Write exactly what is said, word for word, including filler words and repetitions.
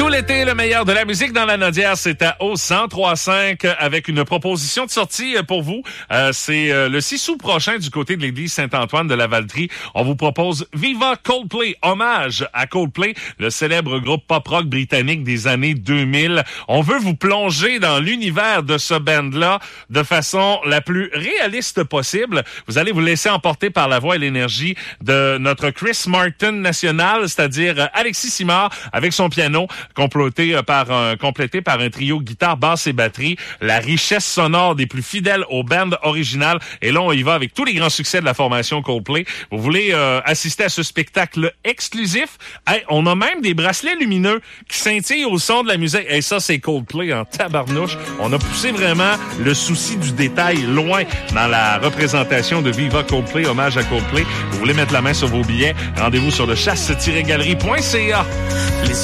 l'été, le meilleur de la musique dans la Nodière, c'est à O cent trois cinq avec une proposition de sortie pour vous. Euh, c'est euh, le six août prochain du côté de l'église Saint-Antoine de la Valtrie. On vous propose Viva Coldplay, hommage à Coldplay, le célèbre groupe pop-rock britannique des années deux mille. On veut vous plonger dans l'univers de ce band-là de façon la plus réaliste possible. Vous allez vous laisser emporter par la voix et l'énergie de notre Chris Martin national, c'est-à-dire Alexis Simard avec son piano, complété par un, complété par un trio guitare, basse et batterie. La richesse sonore des plus fidèles au band original. Et là, on y va avec tous les grands succès de la formation Coldplay. Vous voulez euh, assister à ce spectacle exclusif? Hey, on a même des bracelets lumineux qui scintillent au son de la musique. Et ça, c'est Coldplay en tabarnouche. On a poussé vraiment le souci du détail loin dans la représentation de Viva Coldplay, hommage à Coldplay. Vous voulez mettre la main sur vos billets? Rendez-vous sur le chasse tiret galerie point c a.